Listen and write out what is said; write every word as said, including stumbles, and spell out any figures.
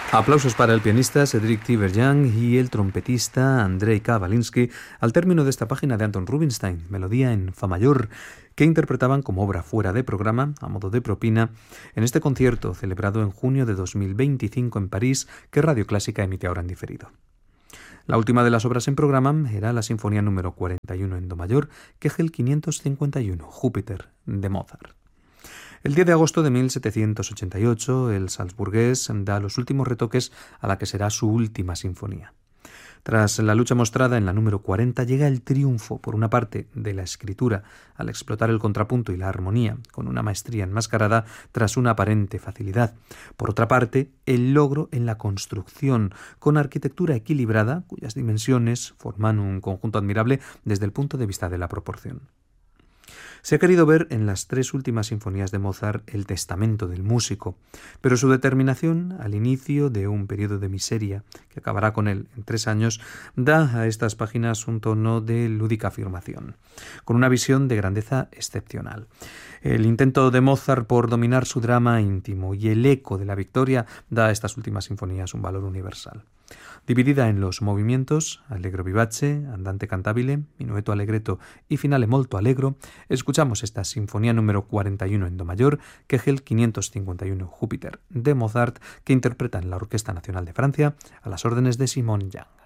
Aplausos para el pianista Cedric Tiberghien y el trompetista Andrei Kavalinsky al término de esta página de Anton Rubinstein, Melodía en Fa mayor, que interpretaban como obra fuera de programa, a modo de propina, en este concierto celebrado en junio de dos mil veinticinco en París, que Radio Clásica emite ahora en diferido. La última de las obras en programa era la Sinfonía número cuarenta y uno en Do mayor, Kegel quinientos cincuenta y uno, Júpiter, de Mozart. El diez de agosto de mil setecientos ochenta y ocho, el salzburgués da los últimos retoques a la que será su última sinfonía. Tras la lucha mostrada en la número cuarenta, llega el triunfo, por una parte, de la escritura, al explotar el contrapunto y la armonía, con una maestría enmascarada tras una aparente facilidad. Por otra parte, el logro en la construcción, con arquitectura equilibrada, cuyas dimensiones forman un conjunto admirable desde el punto de vista de la proporción. Se ha querido ver en las tres últimas sinfonías de Mozart el testamento del músico, pero su determinación al inicio de un periodo de miseria, que acabará con él en tres años, da a estas páginas un tono de lúdica afirmación, con una visión de grandeza excepcional. El intento de Mozart por dominar su drama íntimo y el eco de la victoria da a estas últimas sinfonías un valor universal. Dividida en los movimientos Allegro vivace, Andante cantabile, Minueto allegretto y Finale molto allegro, escuchamos esta Sinfonía número cuarenta y uno en Do mayor, Kegel quinientos cincuenta y uno Júpiter de Mozart, que interpretan la Orquesta Nacional de Francia a las órdenes de Simon Young.